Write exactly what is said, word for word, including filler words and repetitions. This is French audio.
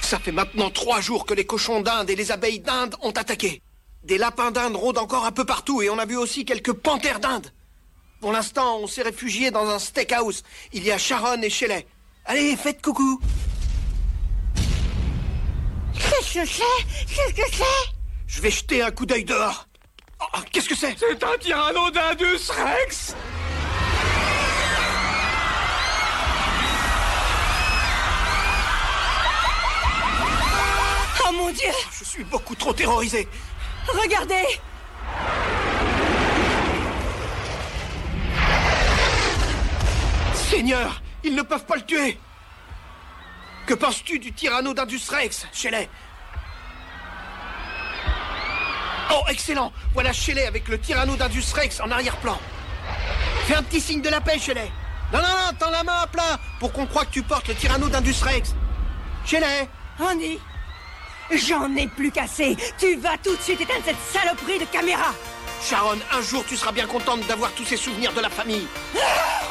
Ça fait maintenant trois jours que les cochons d'Inde et les abeilles d'Inde ont attaqué. Des lapins d'Inde rôdent encore un peu partout et on a vu aussi quelques panthères d'Inde. Pour l'instant, on s'est réfugié dans un steakhouse. Il y a Sharon et Shelley. Allez, faites coucou. Qu'est-ce que c'est? Qu'est-ce que c'est? Je vais jeter un coup d'œil dehors. Oh, qu'est-ce que c'est? C'est un Tyrannodindus Rex. Oh mon Dieu! Je suis beaucoup trop terrorisé. Regardez! Seigneur, ils ne peuvent pas le tuer. Que penses-tu du Tyrannodindus Rex, Shelley? Oh, excellent. Voilà Shelley avec le Tyrannodindus Rex en arrière-plan. Fais un petit signe de la paix, Shelley. Non, non, non, tends la main à plat pour qu'on croie que tu portes le Tyrannodindus Rex. Shelley. Andy, j'en ai plus qu'assez. Tu vas tout de suite éteindre cette saloperie de caméra. Sharon, un jour tu seras bien contente d'avoir tous ces souvenirs de la famille.